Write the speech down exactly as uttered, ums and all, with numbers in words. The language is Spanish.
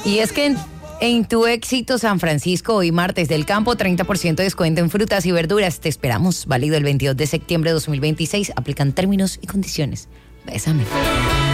Y es que en, en Tu Éxito San Francisco, hoy martes del campo, treinta por ciento de descuento en frutas y verduras. Te esperamos, válido el veintidós de septiembre de dos mil veintiséis. Aplican términos y condiciones. Bésame.